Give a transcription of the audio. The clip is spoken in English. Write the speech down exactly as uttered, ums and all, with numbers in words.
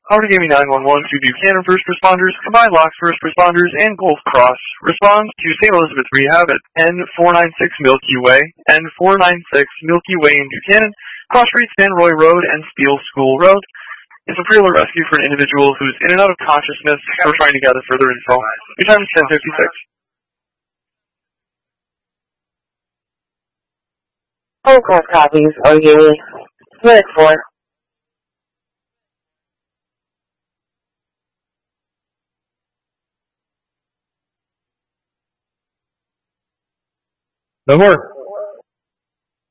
Howard Gaming nine one one to Buchanan First Responders, Combined Locks First Responders, and Gulf Cross. Responds to Saint Elizabeth Rehab at N four ninety-six Milky Way, N four ninety-six Milky Way in Buchanan, Cross Street, San Roy Road, and Steele School Road. It's a pre-alert rescue for an individual who's in and out of consciousness. We're trying to gather further info. Your time is ten fifty-six. Phone call copies are Uni. Medic four. No more.